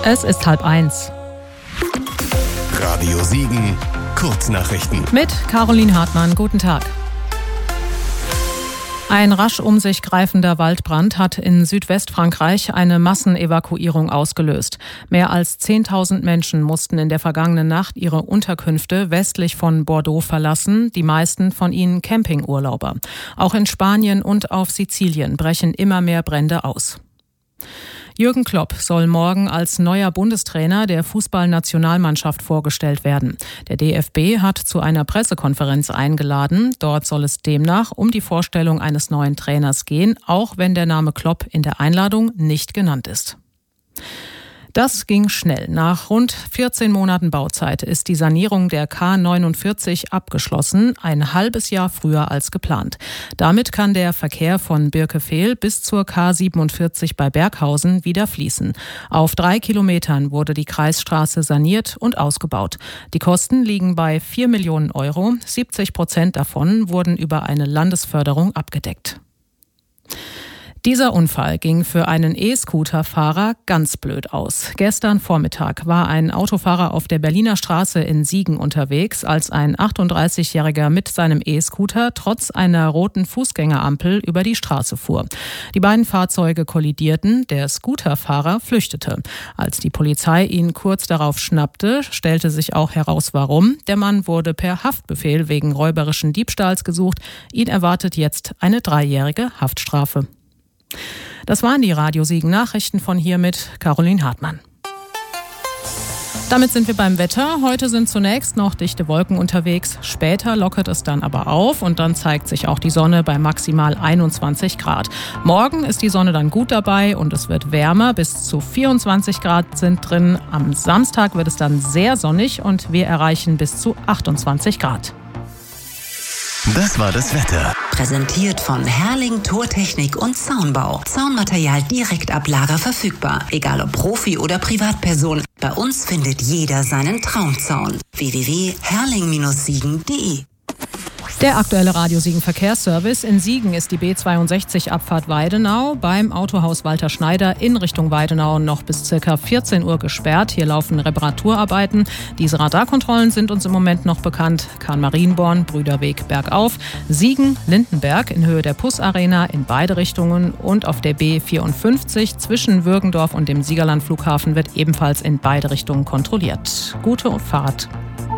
Es ist 12:30. Radio Siegen, Kurznachrichten. Mit Caroline Hartmann, guten Tag. Ein rasch um sich greifender Waldbrand hat in Südwestfrankreich eine Massenevakuierung ausgelöst. Mehr als 10.000 Menschen mussten in der vergangenen Nacht ihre Unterkünfte westlich von Bordeaux verlassen, die meisten von ihnen Campingurlauber. Auch in Spanien und auf Sizilien brechen immer mehr Brände aus. Jürgen Klopp soll morgen als neuer Bundestrainer der Fußballnationalmannschaft vorgestellt werden. Der DFB hat zu einer Pressekonferenz eingeladen. Dort soll es demnach um die Vorstellung eines neuen Trainers gehen, auch wenn der Name Klopp in der Einladung nicht genannt ist. Das ging schnell. Nach rund 14 Monaten Bauzeit ist die Sanierung der K49 abgeschlossen, ein halbes Jahr früher als geplant. Damit kann der Verkehr von Birkefehl bis zur K47 bei Berghausen wieder fließen. Auf 3 Kilometern wurde die Kreisstraße saniert und ausgebaut. Die Kosten liegen bei 4 Millionen Euro. 70% davon wurden über eine Landesförderung abgedeckt. Dieser Unfall ging für einen E-Scooter-Fahrer ganz blöd aus. Gestern Vormittag war ein Autofahrer auf der Berliner Straße in Siegen unterwegs, als ein 38-Jähriger mit seinem E-Scooter trotz einer roten Fußgängerampel über die Straße fuhr. Die beiden Fahrzeuge kollidierten, der Scooterfahrer flüchtete. Als die Polizei ihn kurz darauf schnappte, stellte sich auch heraus, warum. Der Mann wurde per Haftbefehl wegen räuberischen Diebstahls gesucht. Ihn erwartet jetzt eine 3-jährige Haftstrafe. Das waren die Radio Siegen Nachrichten von hier mit Caroline Hartmann. Damit sind wir beim Wetter. Heute sind zunächst noch dichte Wolken unterwegs. Später lockert es dann aber auf und dann zeigt sich auch die Sonne bei maximal 21 Grad. Morgen ist die Sonne dann gut dabei und es wird wärmer. Bis zu 24 Grad sind drin. Am Samstag wird es dann sehr sonnig und wir erreichen bis zu 28 Grad. Das war das Wetter. Präsentiert von Herrling Tortechnik und Zaunbau. Zaunmaterial direkt ab Lager verfügbar. Egal ob Profi oder Privatperson. Bei uns findet jeder seinen Traumzaun. www.herrling-siegen.de. Der aktuelle Radio Siegen Verkehrsservice. In Siegen ist die B62 Abfahrt Weidenau beim Autohaus Walter Schneider in Richtung Weidenau noch bis ca. 14 Uhr gesperrt. Hier laufen Reparaturarbeiten. Diese Radarkontrollen sind uns im Moment noch bekannt. Kahn-Marienborn, Brüderweg bergauf, Siegen, Lindenberg in Höhe der PUS Arena in beide Richtungen und auf der B54 zwischen Würgendorf und dem Siegerland Flughafen wird ebenfalls in beide Richtungen kontrolliert. Gute Fahrt.